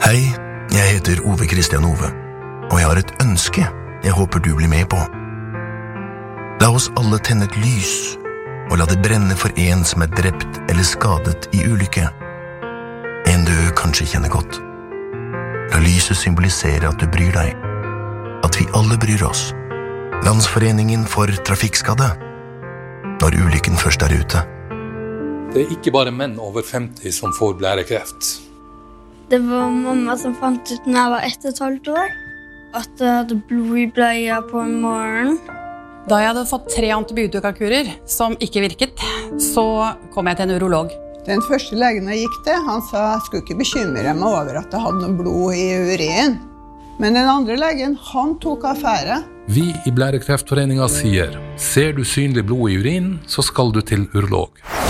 Hei, jeg heter Ove Christian Ove, og jeg har et ønske jeg håper du blir med på. La oss alle tenne et lys, og la det brenne for en som er drept eller skadet i ulykke. En du kanskje kjenner godt. La lyset symbolisere at du bryr deg, at vi alle bryr oss. Landsforeningen for trafikkskadde, når ulykken først er ute. Det er ikke bare menn over 50 som får blærekreft. Det var mamma som fant ut når jeg var 1,5 år, at jeg hadde blod i bleia på en morgen. Da jeg hadde fått 3 antibiotikakurer som ikke virket, så kom jeg til en urolog. Den første legen jeg gikk til, han sa jeg skulle ikke bekymre meg over at jeg hadde noe blod i urin. Men den andre legen, han tok affære. Vi i Blærekreftforeningen sier, ser du synlig blod i urin, så skal du til urolog.